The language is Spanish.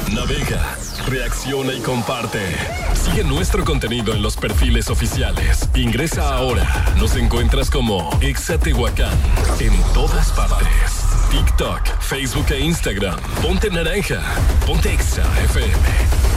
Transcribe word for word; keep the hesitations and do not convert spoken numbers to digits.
Navega, reacciona y comparte. Sigue nuestro contenido en los perfiles oficiales. Ingresa ahora. Nos encuentras como Exa Tehuacán en todas partes. TikTok, Facebook e Instagram. Ponte naranja. Ponte Exa F M.